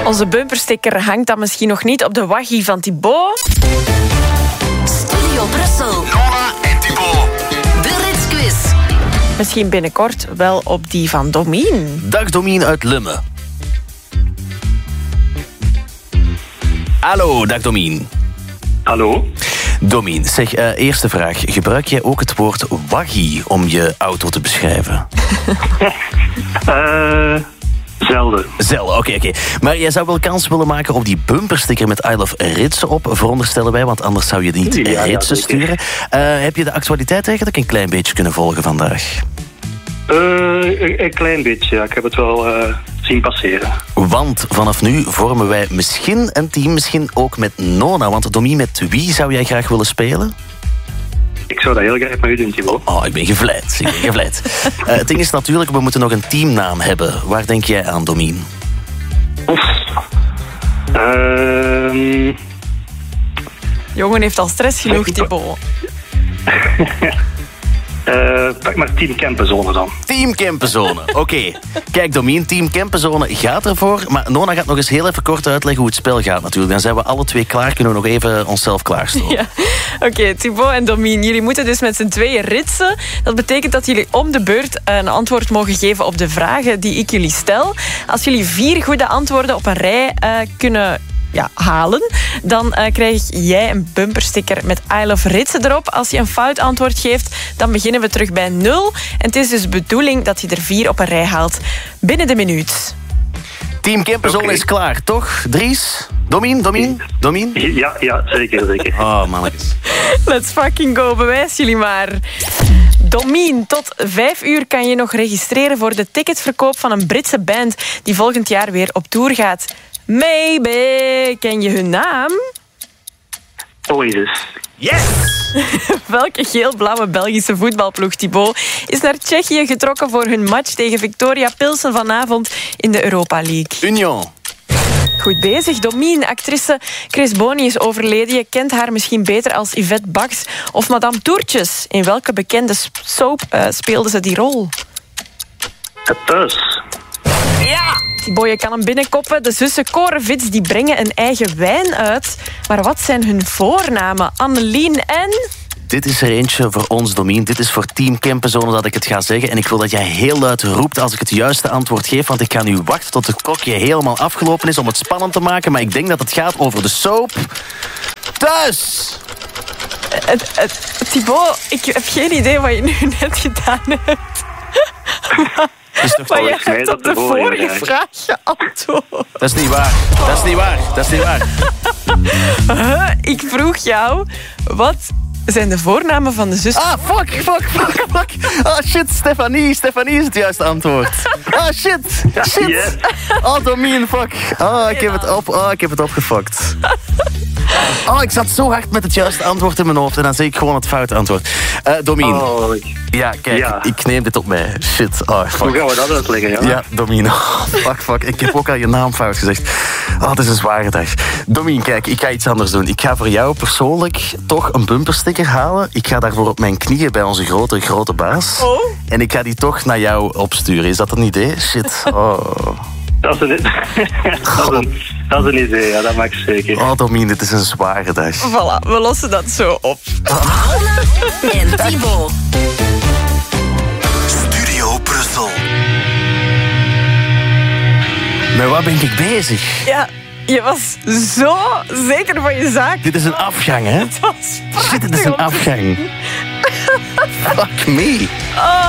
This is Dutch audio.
Onze bumpersticker hangt dan misschien nog niet op de waggie van Thibaut. Studio Brussel. Nona en Thibaut. De Ritzquiz. Misschien binnenkort wel op die van Domien. Dag Domien uit Lummen. Hallo, dag Domien. Hallo? Domien, zeg, eerste vraag. Gebruik jij ook het woord waggie om je auto te beschrijven? Zelden. Oké. Maar jij zou wel kans willen maken op die bumpersticker met I Love Ritsen op, veronderstellen wij, want anders zou je niet ritsen sturen. Heb je de actualiteit eigenlijk een klein beetje kunnen volgen vandaag? Een klein beetje, ja. Ik heb het wel zien passeren. Want vanaf nu vormen wij misschien een team, misschien ook met Nona. Want Domien, met wie zou jij graag willen spelen? Ik zou dat heel graag met u doen, Thibaut. Oh, ik ben gevleid. Het ding is natuurlijk, we moeten nog een teamnaam hebben. Waar denk jij aan, Domien? Jongen heeft al stress genoeg, Thibaut. Pak maar Team Campenzone dan. Team Campenzone, oké. Kijk, Domien, Team Campenzone gaat ervoor. Maar Nona gaat nog eens heel even kort uitleggen hoe het spel gaat natuurlijk. Dan zijn we alle twee klaar, kunnen we nog even onszelf klaarstomen. Ja. Oké, Thibaut en Domien, jullie moeten dus met z'n tweeën ritsen. Dat betekent dat jullie om de beurt een antwoord mogen geven op de vragen die ik jullie stel. Als jullie 4 goede antwoorden op een rij kunnen halen, dan krijg jij een bumpersticker met I Love Ritsen erop. Als je een fout antwoord geeft, dan beginnen we terug bij 0. En het is dus de bedoeling dat je er 4 op een rij haalt binnen de minuut. Team Campenzone is klaar, toch? Dries? Domien? Ja, zeker. Oh, mannetjes. Let's fucking go, bewijs jullie maar. Domien, tot 5 uur kan je nog registreren voor de ticketverkoop van een Britse band die volgend jaar weer op tour gaat. Maybe. Ken je hun naam? Oasis. Yes! Welke geel-blauwe Belgische voetbalploeg, Thibaut, is naar Tsjechië getrokken voor hun match tegen Victoria Pilsen vanavond in de Europa League? Union. Goed bezig, Domien. Actrice Chris Boni is overleden. Je kent haar misschien beter als Yvette Bax of Madame Toertjes. In welke bekende soap speelde ze die rol? Het thuis. Ja! Thibaut, je kan hem binnenkoppen. De zussen Korenvits die brengen een eigen wijn uit. Maar wat zijn hun voornamen? Annelien en... Dit is er eentje voor ons, Domien. Dit is voor Team Campenzone dat ik het ga zeggen. En ik wil dat jij heel luid roept als ik het juiste antwoord geef. Want ik ga nu wachten tot het klokje helemaal afgelopen is om het spannend te maken. Maar ik denk dat het gaat over de soap Thuis! Thibaut, ik heb geen idee wat je nu net gedaan hebt. Maar je hebt op de vorige vraag geantwoord. Dat is niet waar. Ik vroeg jou, wat zijn de voornamen van de zus? Ah, fuck. Oh, shit, Stefanie is het juiste antwoord. Ah, shit. Yes. Oh, Domien, fuck. Oh, ik heb het opgefokt. Oh, ik zat zo hard met het juiste antwoord in mijn hoofd en dan zeg ik gewoon het foute antwoord. Domien. Oh, ja, kijk, ja. Ik neem dit op mij. Shit. Oh, fuck. Hoe gaan we dat uitleggen, ja? Ja, Domien. Oh, fuck. Ik heb ook al je naam fout gezegd. Oh, het is een zware dag. Domien, kijk, ik ga iets anders doen. Ik ga voor jou persoonlijk toch een bumpersticker halen. Ik ga daarvoor op mijn knieën bij onze grote baas. Oh. En ik ga die toch naar jou opsturen. Is dat een idee? Shit. Oh. Dat is een idee, ja, dat mag zeker. Oh, Domien, dit is een zware dag. Voilà, we lossen dat zo op. Nona en Thibaut. Studio Brussel. Met wat ben ik bezig? Ja, je was zo zeker van je zaak. Dit is een afgang, hè? Het was Shit, dit is een afgang. Fuck me.